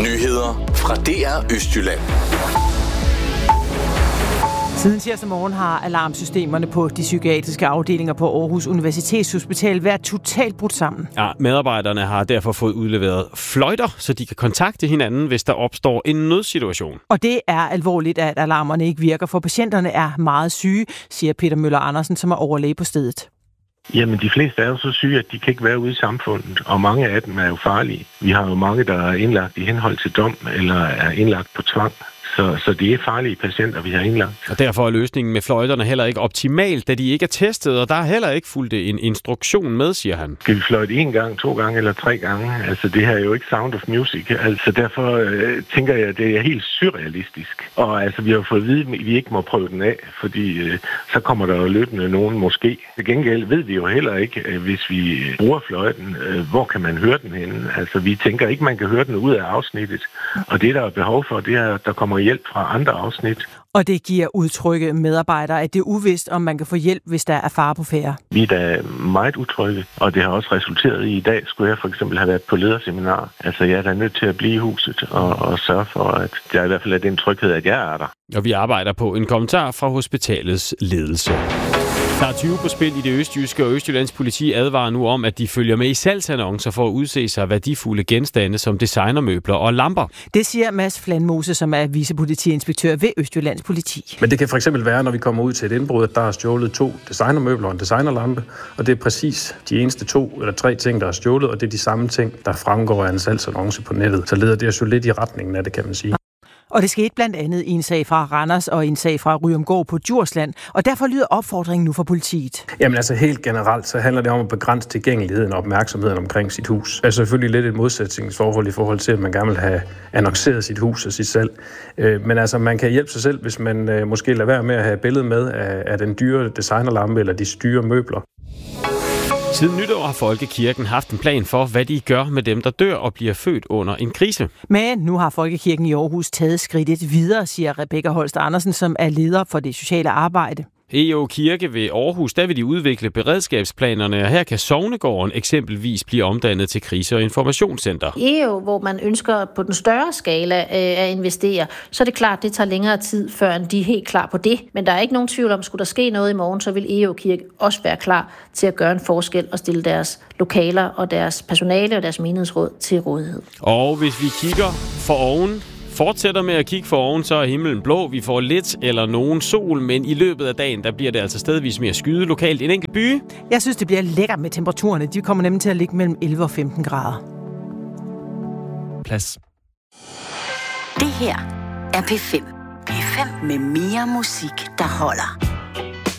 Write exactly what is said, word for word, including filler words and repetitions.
Nyheder fra D R Østjylland. Siden tirsdag morgen har alarmsystemerne på de psykiatriske afdelinger på Aarhus Universitetshospital været totalt brudt sammen. Ja, medarbejderne har derfor fået udleveret fløjter, så de kan kontakte hinanden, hvis der opstår en nødsituation. Og det er alvorligt, at alarmerne ikke virker, for patienterne er meget syge, siger Peter Møller Andersen, som er overlæge på stedet. Jamen, de fleste er jo så syge, at de kan ikke være ude i samfundet, og mange af dem er jo farlige. Vi har jo mange, der er indlagt i henhold til dom, eller er indlagt på tvang. Så, så det er farlige patienter, vi har indlagt. Og derfor er løsningen med fløjterne heller ikke optimal, da de ikke er testet, og der er heller ikke fulgt en instruktion med, siger han. Skal vi fløjte en gang, to gange eller tre gange? Altså, det her er jo ikke Sound of Music. Altså, derfor øh, tænker jeg, at det er helt surrealistisk. Og altså, vi har jo fået at vide, at vi ikke må prøve den af, fordi øh, så kommer der jo løbende nogen måske. Til gengæld ved vi jo heller ikke, øh, hvis vi bruger fløjten, øh, hvor kan man høre den henne? Altså, vi tænker ikke, man kan høre den ud af afsnittet. Og det, der er behov for, det er, at der kommer hjælp fra andre afsnit. Og det giver udtrygge medarbejdere, at det er uvist, om man kan få hjælp, hvis der er fare på færde. Vi er da meget utrygge, og det har også resulteret i, i dag skulle jeg for eksempel have været på lederseminar. Altså jeg er da nødt til at blive i huset og, og sørge for, at der i hvert fald er den tryghed, at jeg er der. Og vi arbejder på en kommentar fra hospitalets ledelse. Der er tyve på spil i det østjyske, og Østjyllands politi advarer nu om, at de følger med i salgsannoncer for at udse sig værdifulde genstande som designermøbler og lamper. Det siger Mads Flandmose, som er vicepolitiinspektør ved Østjyllands politi. Men det kan fx være, når vi kommer ud til et indbrud, at der er stjålet to designermøbler og en designerlampe, og det er præcis de eneste to eller tre ting, der er stjålet, og det er de samme ting, der fremgår af en salgsannonce på nettet. Så leder det os jo lidt i retningen af det, kan man sige. Og det skete blandt andet i en sag fra Randers og en sag fra Ryomgård på Djursland, og derfor lyder opfordringen nu fra politiet. Jamen altså helt generelt, så handler det om at begrænse tilgængeligheden og opmærksomheden omkring sit hus. Altså selvfølgelig lidt et modsætningsforhold i forhold til, at man gerne vil have annonceret sit hus og sit salg. Men altså man kan hjælpe sig selv, hvis man måske lader være med at have billede med af den dyre designerlampe eller de dyre møbler. Siden nytår har Folkekirken haft en plan for, hvad de gør med dem, der dør og bliver født under en krise. Men nu har Folkekirken i Aarhus taget skridtet videre, siger Rebecca Holst Andersen, som er leder for det sociale arbejde. E O Kirke ved Aarhus, der vil de udvikle beredskabsplanerne, og her kan Sognegården eksempelvis blive omdannet til krise- og informationscenter. E O, hvor man ønsker på den større skala at investere, så er det klart, at det tager længere tid, før de er helt klar på det. Men der er ikke nogen tvivl om, skulle der ske noget i morgen, så vil E O Kirke også være klar til at gøre en forskel og stille deres lokaler og deres personale og deres menighedsråd til rådighed. Og hvis vi kigger for oven, fortsætter med at kigge for oven, så er himlen blå. Vi får lidt eller nogen sol, men i løbet af dagen, der bliver det altså stedvis mere skyde lokalt. En enkelt by. Jeg synes, det bliver lækkert med temperaturerne. De kommer nemlig til at ligge mellem elleve og femten grader. Plads. Det her er P fem. P fem med mere musik, der holder.